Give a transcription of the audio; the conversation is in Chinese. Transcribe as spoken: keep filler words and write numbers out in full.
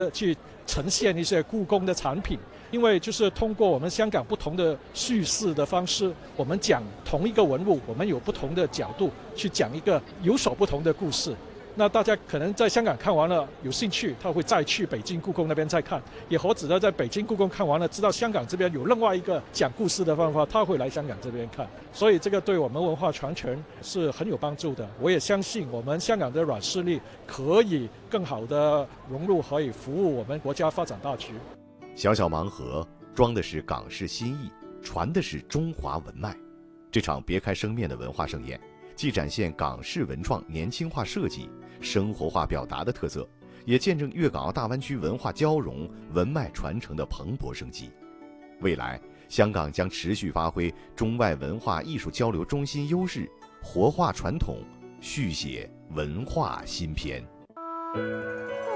去呈现一些故宫的产品，因为就是通过我们香港不同的叙事的方式，我们讲同一个文物，我们有不同的角度去讲一个有所不同的故事。那大家可能在香港看完了有兴趣，他会再去北京故宫那边再看，也或者在北京故宫看完了，知道香港这边有另外一个讲故事的方法，他会来香港这边看。所以这个对我们文化传承是很有帮助的。我也相信我们香港的软实力可以更好的融入，可以服务我们国家发展大局。 小小盲盒装的是港式新意，传的是中华文脉。这场别开生面的文化盛宴，既展现港式文创年轻化设计、生活化表达的特色，也见证粤港澳大湾区文化交融、文脉传承的蓬勃生机。未来，香港将持续发挥中外文化艺术交流中心优势，活化传统，续写文化新篇。